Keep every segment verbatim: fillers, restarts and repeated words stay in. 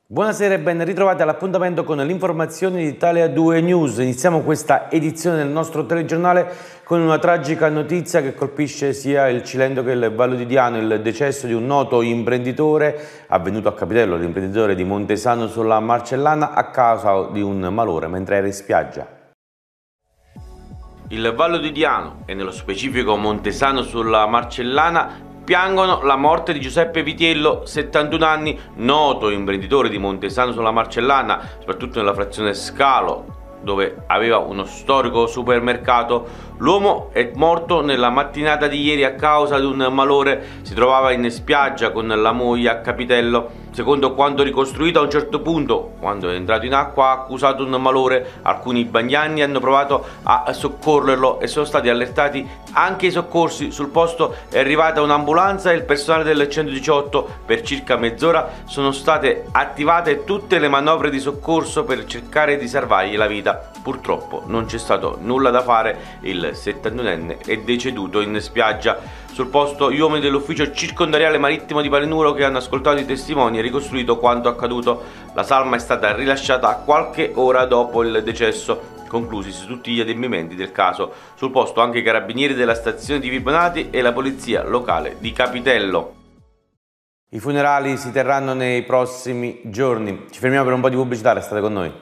Buonasera e ben ritrovati all'appuntamento con l'informazione di Italia due News. Iniziamo questa edizione del nostro telegiornale con una tragica notizia che colpisce sia il Cilento che il Vallo di Diano, il decesso di un noto imprenditore avvenuto a Capitello, l'imprenditore di Montesano sulla Marcellana, a causa di un malore mentre era in spiaggia. Il Vallo di Diano e nello specifico Montesano sulla Marcellana piangono la morte di Giuseppe Vitiello, settantuno anni, noto imprenditore di Montesano sulla Marcellana, soprattutto nella frazione Scalo, dove aveva uno storico supermercato. L'uomo è morto nella mattinata di ieri a causa di un malore. Si trovava in spiaggia con la moglie a Capitello. Secondo quanto ricostruito, a un certo punto, quando è entrato in acqua, ha accusato un malore. Alcuni bagnanti hanno provato a soccorrerlo e sono stati allertati anche i soccorsi. Sul posto è arrivata un'ambulanza e il personale del centodiciotto. Per circa mezz'ora sono state attivate tutte le manovre di soccorso per cercare di salvargli la vita. Purtroppo non c'è stato nulla da fare, il settantunenne è deceduto in spiaggia. Sul posto gli uomini dell'ufficio circondariale marittimo di Palinuro, che hanno ascoltato i testimoni e ricostruito quanto accaduto. La salma è stata rilasciata qualche ora dopo il decesso, conclusisi tutti gli adempimenti del caso. Sul posto anche i carabinieri della stazione di Vibonati e la polizia locale di Capitello. I funerali si terranno nei prossimi giorni. Ci fermiamo per un po' di pubblicità, restate con noi.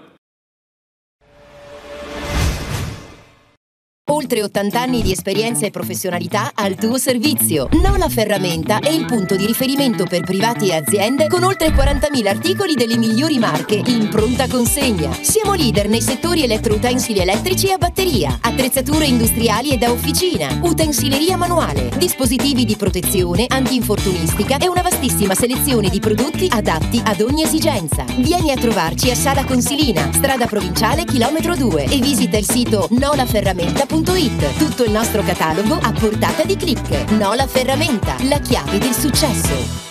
Oltre ottanta anni di esperienza e professionalità al tuo servizio. Nola Ferramenta è il punto di riferimento per privati e aziende con oltre quarantamila articoli delle migliori marche in pronta consegna. Siamo leader nei settori elettroutensili elettrici e a batteria, attrezzature industriali e da officina, utensileria manuale, dispositivi di protezione, antinfortunistica e una vastissima selezione di prodotti adatti ad ogni esigenza. Vieni a trovarci a Sala Consilina, strada provinciale chilometro due, e visita il sito nola ferramenta punto it. Tutto il nostro catalogo a portata di click. Nola Ferramenta, la chiave del successo.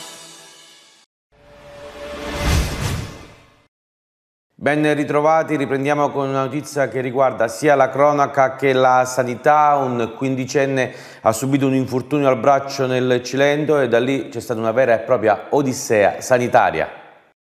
Ben ritrovati, riprendiamo con una notizia che riguarda sia la cronaca che la sanità. Un quindicenne ha subito un infortunio al braccio nel Cilento e da lì c'è stata una vera e propria odissea sanitaria.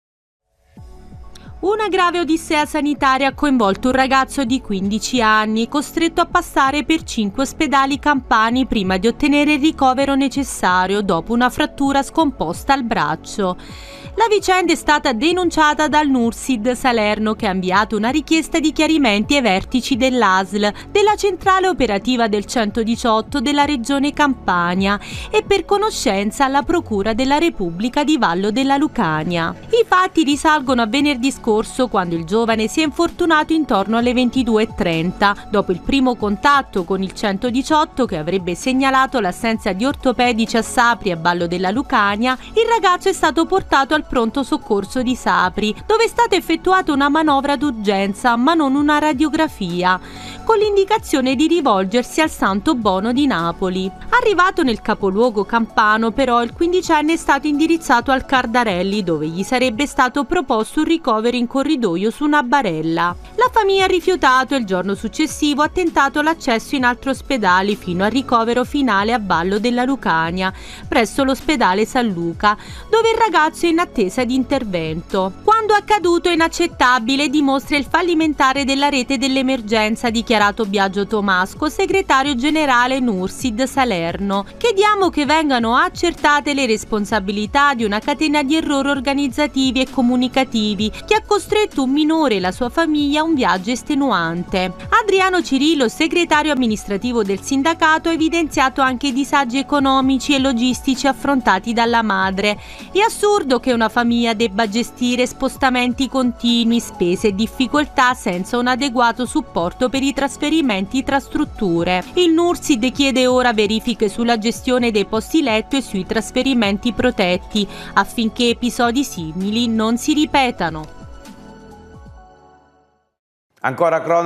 Una grave odissea sanitaria ha coinvolto un ragazzo di quindici anni, costretto a passare per cinque ospedali campani prima di ottenere il ricovero necessario dopo una frattura scomposta al braccio. La vicenda è stata denunciata dal NURSID Salerno, che ha inviato una richiesta di chiarimenti ai vertici dell'A S L, della centrale operativa del centodiciotto della regione Campania e per conoscenza alla Procura della Repubblica di Vallo della Lucania. I fatti risalgono a venerdì scorso, quando il giovane si è infortunato intorno alle ventidue e trenta. Dopo il primo contatto con il centodiciotto, che avrebbe segnalato l'assenza di ortopedici a Sapri e a Vallo della Lucania, il ragazzo è stato portato al pronto soccorso di Sapri, dove è stata effettuata una manovra d'urgenza ma non una radiografia, con l'indicazione di rivolgersi al Santo Bono di Napoli. Arrivato nel capoluogo campano, però, il quindicenne è stato indirizzato al Cardarelli, dove gli sarebbe stato proposto un ricovero in corridoio su una barella. La famiglia ha rifiutato e il giorno successivo ha tentato l'accesso in altri ospedali fino al ricovero finale a Vallo della Lucania, presso l'ospedale San Luca, dove il ragazzo è in attesa di intervento. Quanto accaduto è inaccettabile e dimostra il fallimentare della rete dell'emergenza, ha dichiarato Biagio Tomasco, segretario generale NURSID Salerno. Chiediamo che vengano accertate le responsabilità di una catena di errori organizzativi e comunicativi che ha costretto un minore e la sua famiglia a un viaggio estenuante. Adriano Cirillo, segretario amministrativo del sindacato, ha evidenziato anche i disagi economici e logistici affrontati dalla madre. È assurdo che una famiglia debba gestire spostamenti continui, spese e difficoltà senza un adeguato supporto per i trasferimenti tra strutture. Il NURSID chiede ora verifiche sulla gestione dei posti letto e sui trasferimenti protetti, affinché episodi simili non si ripetano. Ancora cronaca.